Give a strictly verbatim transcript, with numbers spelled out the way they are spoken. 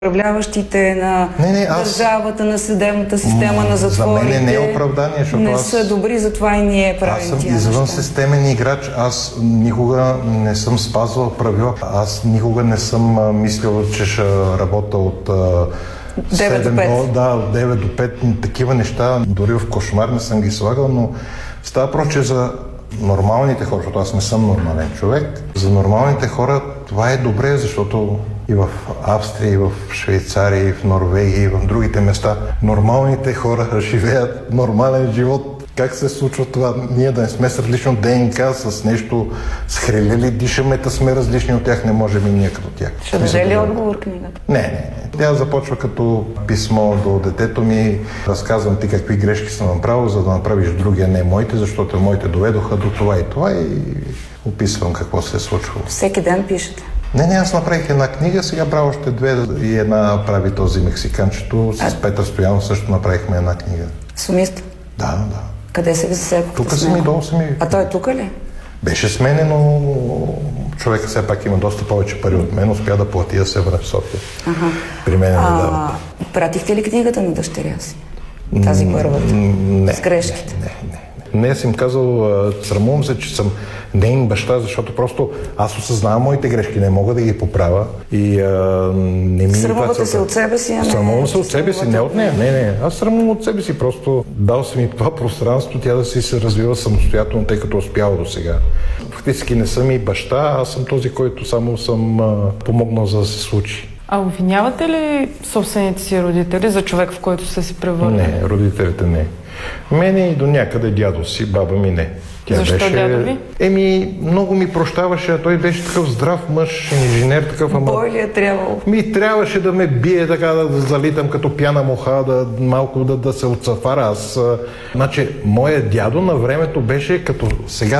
управляващите на не, не, аз... държавата, на съдебната система, на затворите. За мен не е оправдание, защото не аз... са добри, затова и ние правим аз съм тия извън неща. системен играч, аз никога не съм спазвал правила, аз никога не съм а, мислил, че ще работя от а, девет до пет. Да, от девет до пет, такива неща, дори в кошмар не съм ги слагал, но става проче за нормалните хора, защото аз не съм нормален човек. За нормалните хора това е добре, защото и в Австрия, и в Швейцария, и в Норвегия, и в другите места нормалните хора живеят нормален живот. Как се случва това? Ние да не сме с различно ДНК, с нещо схрелели, дишаме, да сме различни от тях, не можем и ние като тях. Ще даде ли отговор книгата? Не, не. Тя започва като писмо до детето ми. Разказвам ти какви грешки съм направил, за да направиш другия, не моите, защото моите доведоха до това и това и описвам какво се е случвало. Всеки ден пишете? Не, не, аз направих една книга, сега правя още две и една прави този мексиканчето. С а... Петър Стоянов също направихме една книга. Сумист? Да, да. Къде се ви засекохте? Тук съм и долу съм и... А той е тук ли? Беше с мене, но човека все пак има доста повече пари от мен, успя да плати да се върне в София. Ага. При мен не дават. Пратихте ли книгата на дъщеря си? Тази първата? Не. С грешките? Не, не, не. Не съм казал, срамувам се, че съм нейн баща, защото просто аз осъзнавам моите грешки, не мога да ги поправя и а, не ми... Срамувате се от себе си, а не... Срамувам се от себе си, не от нея, не, не. Аз срамувам от себе си, просто дал съм и това пространство, тя да си се развива самостоятелно, тъй като успява до сега. Фактически не съм и баща, аз съм този, който само съм а, помогнал за да се случи. А обвинявате ли собствените си родители за човек, в който сте си превърнали? Не, родителите не. Мене и до някъде дядо си, баба ми не. Тя Защо беше... дядо ви? Еми, много ми прощаваше, той беше такъв здрав мъж, инженер, такъв, ама... Бой ли е трябвало? Ми трябваше да ме бие така, да залитам като пяна муха, да малко да, да се отсъфара. Аз, значи, моя дядо на времето беше като сега